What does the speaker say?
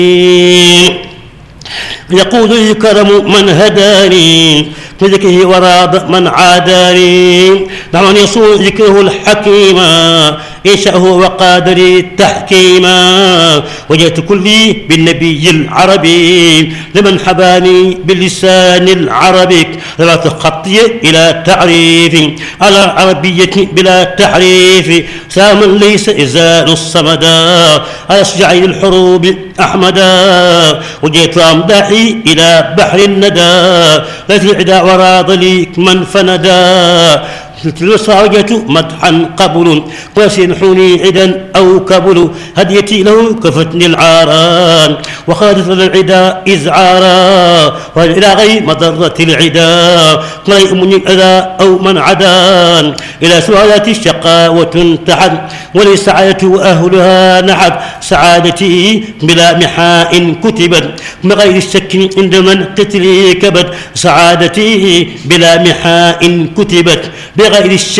يقول الكرم من هداني بذكره وراب من عاداني دعوني يصون ذكره الحكيما إنشاءه وقادري التحكيما وجئت كلي بالنبي العربي لمن حباني باللسان العربي ذات خطي إلى تعريف على العربية بلا تحريف ساما ليس إزال الصمدا على شجعي الحروب أحمدا وجئت أمدحي إلى بحر الندى ليس العدا وراض لي من فندا الوصاية مدحا قبل وسنحوني عدا أو كبل هديتي له كفتني العاران وخالف العدا إزعارا وإلى غير مضرة العدا لا يؤمني الأذى أو من عدان إلى سؤالات الشقاوة انتحد ولسعادة أهلها نحد سعادتي بلا محاء كتبت بغير الشك عند من قتلي كبت سعادتي بلا محاء كتبت بغير الشك